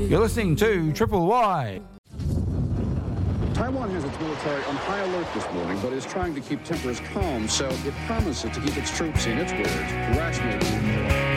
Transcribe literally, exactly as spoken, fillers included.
You're listening to Triple Y. Taiwan has its military on high alert this morning, but is trying to keep tempers calm, so it promises to keep its troops, in its words, rationally.